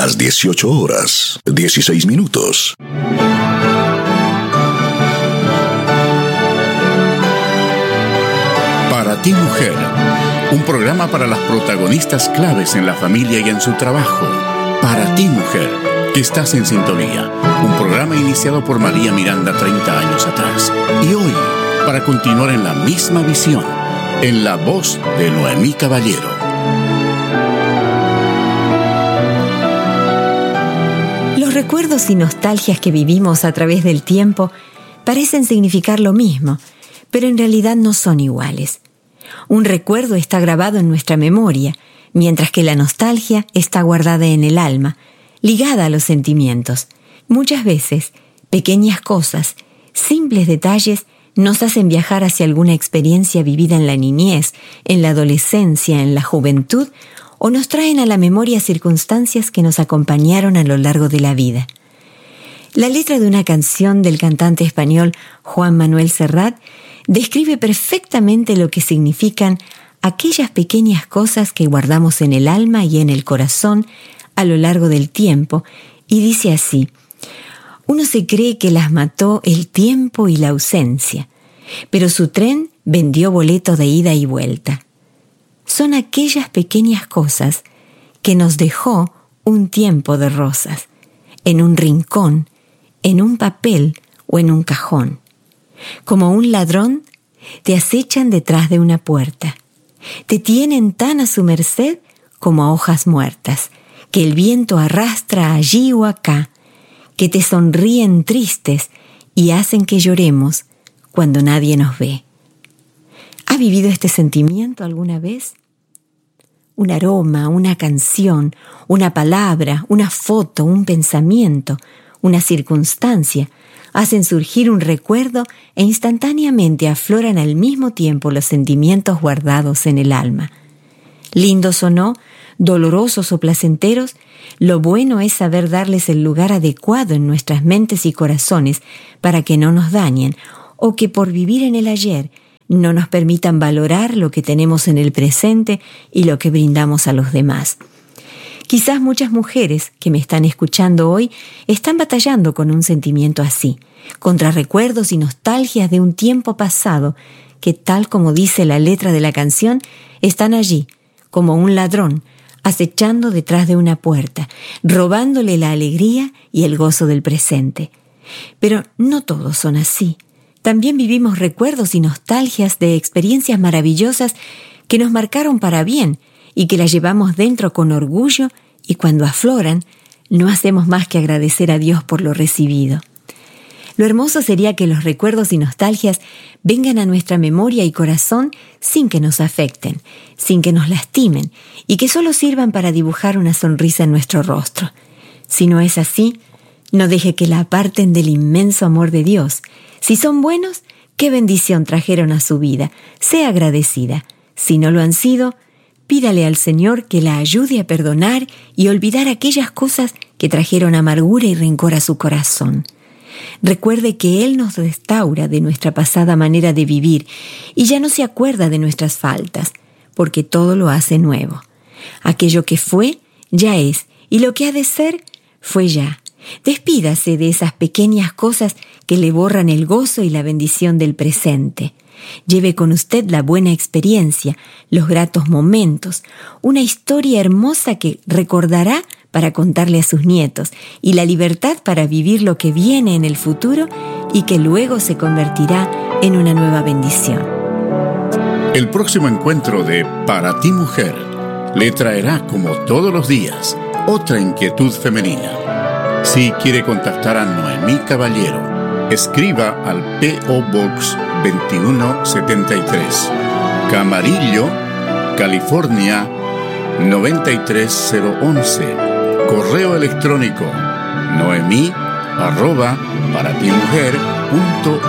las 18:16. Para ti, mujer, un programa para las protagonistas claves en la familia y en su trabajo. Para ti, mujer, que estás en sintonía. Un programa iniciado por María Miranda 30 años atrás. Y hoy, para continuar en la misma visión, en la voz de Noemí Caballero. Los recuerdos y nostalgias que vivimos a través del tiempo parecen significar lo mismo, pero en realidad no son iguales. Un recuerdo está grabado en nuestra memoria, mientras que la nostalgia está guardada en el alma, ligada a los sentimientos. Muchas veces, pequeñas cosas, simples detalles, nos hacen viajar hacia alguna experiencia vivida en la niñez, en la adolescencia, en la juventud, o nos traen a la memoria circunstancias que nos acompañaron a lo largo de la vida. La letra de una canción del cantante español Juan Manuel Serrat describe perfectamente lo que significan aquellas pequeñas cosas que guardamos en el alma y en el corazón a lo largo del tiempo, y dice así: uno se cree que las mató el tiempo y la ausencia, pero su tren vendió boleto de ida y vuelta. Son aquellas pequeñas cosas que nos dejó un tiempo de rosas, en un rincón, en un papel o en un cajón. Como un ladrón, te acechan detrás de una puerta. Te tienen tan a su merced como a hojas muertas, que el viento arrastra allí o acá, que te sonríen tristes y hacen que lloremos cuando nadie nos ve. ¿Ha vivido este sentimiento alguna vez? Un aroma, una canción, una palabra, una foto, un pensamiento, una circunstancia hacen surgir un recuerdo e instantáneamente afloran al mismo tiempo los sentimientos guardados en el alma. Lindos o no, dolorosos o placenteros, lo bueno es saber darles el lugar adecuado en nuestras mentes y corazones para que no nos dañen o que por vivir en el ayer no nos permitan valorar lo que tenemos en el presente y lo que brindamos a los demás. Quizás muchas mujeres que me están escuchando hoy están batallando con un sentimiento así, contra recuerdos y nostalgias de un tiempo pasado que, tal como dice la letra de la canción, están allí, como un ladrón, acechando detrás de una puerta, robándole la alegría y el gozo del presente. Pero no todos son así. También vivimos recuerdos y nostalgias de experiencias maravillosas que nos marcaron para bien y que las llevamos dentro con orgullo, y cuando afloran, no hacemos más que agradecer a Dios por lo recibido. Lo hermoso sería que los recuerdos y nostalgias vengan a nuestra memoria y corazón sin que nos afecten, sin que nos lastimen, y que solo sirvan para dibujar una sonrisa en nuestro rostro. Si no es así, no deje que la aparten del inmenso amor de Dios. Si son buenos, qué bendición trajeron a su vida. Sea agradecida. Si no lo han sido, pídale al Señor que la ayude a perdonar y olvidar aquellas cosas que trajeron amargura y rencor a su corazón. Recuerde que Él nos restaura de nuestra pasada manera de vivir y ya no se acuerda de nuestras faltas, porque todo lo hace nuevo. Aquello que fue, ya es, y lo que ha de ser, fue ya. Despídase de esas pequeñas cosas que le borran el gozo y la bendición del presente. Lleve con usted la buena experiencia, los gratos momentos, una historia hermosa que recordará para contarle a sus nietos y la libertad para vivir lo que viene en el futuro y que luego se convertirá en una nueva bendición. El próximo encuentro de Para ti, mujer le traerá, como todos los días, otra inquietud femenina. Si quiere contactar a Noemí Caballero, escriba al P.O. Box 2173, Camarillo, California 93011. Correo electrónico noemi@paratimujer.org.